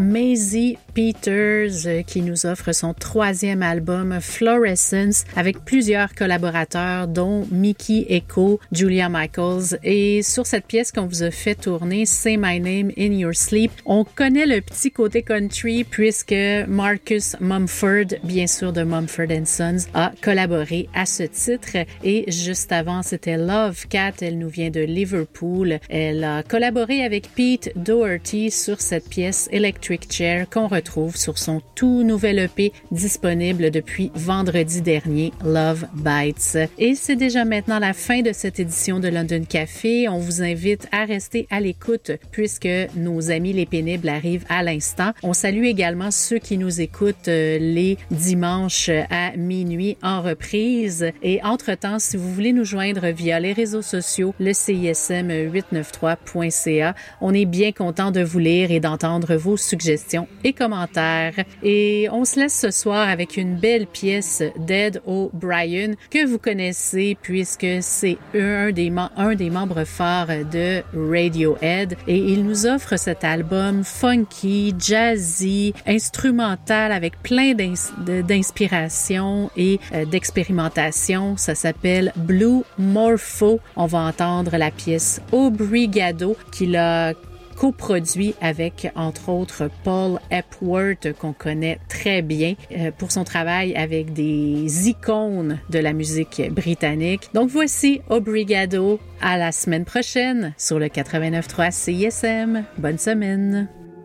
Maisie Peters qui nous offre son 3e album Fluorescence avec plusieurs collaborateurs dont Mickey Echo, Julia Michaels. Et sur cette pièce qu'on vous a fait tourner, Say My Name in Your Sleep, on connaît le petit côté country puisque Marcus Mumford, bien sûr de Mumford & Sons, a collaboré à ce titre. Et juste avant, c'était Love Cat, elle nous vient de Liverpool. Elle a collaboré avec Pete Doherty sur cette pièce Electric Chair qu'on retrouve sur son tout nouvel EP disponible depuis vendredi dernier, Love Bites. Et c'est déjà maintenant la fin de cette édition de London Café. On vous invite à rester à l'écoute puisque nos amis les pénibles arrivent à l'instant. On salue également ceux qui nous écoutent les dimanches à minuit en reprise. Et entre-temps, si vous voulez nous joindre via les réseaux sociaux, le CISM893.ca, on est bien content de vous lire et d'entendre vos suggestions et commentaires. Et on se laisse ce soir avec une belle pièce d'Ed O'Brien que vous connaissez puisque c'est un des membres forts de Radiohead et il nous offre cet album funky, jazzy, instrumental avec plein d'inspiration et d'expérimentation. Ça s'appelle Blue Morpho. On va entendre la pièce Obrigado qu'il a coproduit avec, entre autres, Paul Epworth, qu'on connaît très bien pour son travail avec des icônes de la musique britannique. Donc voici Obrigado. À la semaine prochaine sur le 89.3 CISM. Bonne semaine.